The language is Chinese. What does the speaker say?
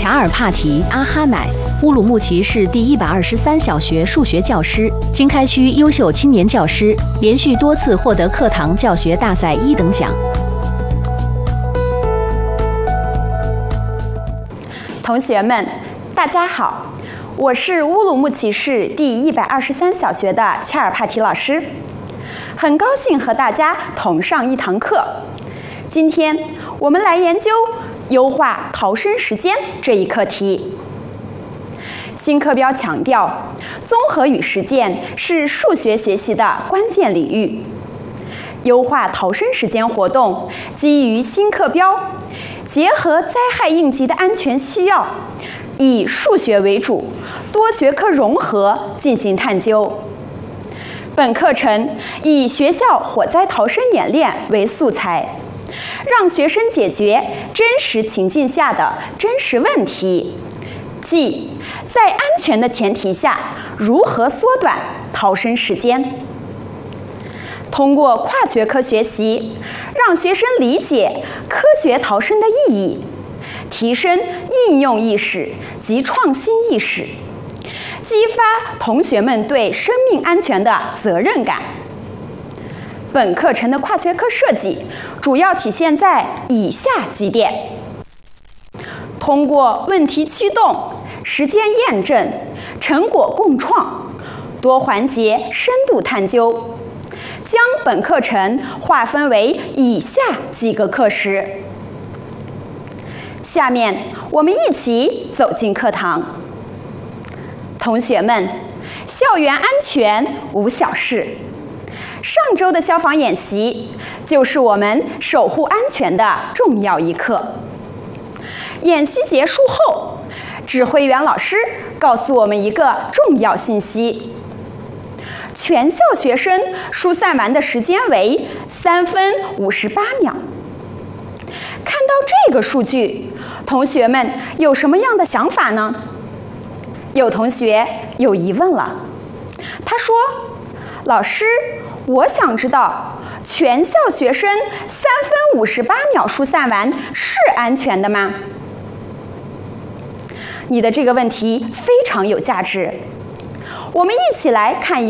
恰尔帕提阿哈乃，乌鲁木齐市第123小学数学教师，经开区优秀青年教师，连续多次获得课堂教学大赛1等奖。 同学们，大家好，我是乌鲁木齐市第123小学的恰尔帕提老师，很高兴和大家同上一堂课。今天我们来研究优化逃生时间这一课题。新课标强调，综合与实践是数学学习的关键领域。优化逃生时间活动基于新课标，结合灾害应急的安全需要，以数学为主，多学科融合进行探究。本课程以学校火灾逃生演练为素材，让学生解决真实情境下的真实问题，即在安全的前提下如何缩短逃生时间。通过跨学科学习，让学生理解科学逃生的意义，提升应用意识及创新意识，激发同学们对生命安全的责任感。本课程的跨学科设计主要体现在以下几点：通过问题驱动、实践验证、成果共创、多环节深度探究，将本课程划分为以下几个课时。下面我们一起走进课堂。同学们，校园安全无小事。上周的消防演习就是我们守护安全的重要一课。演习结束后，指挥员老师告诉我们一个重要信息：全校学生疏散完的时间为3分58秒。看到这个数据，同学们有什么样的想法呢？有同学有疑问了，他说：“老师，我想知道，全校学生3分58秒疏散完是安全的吗？”你的这个问题非常有价值。我们一起来看一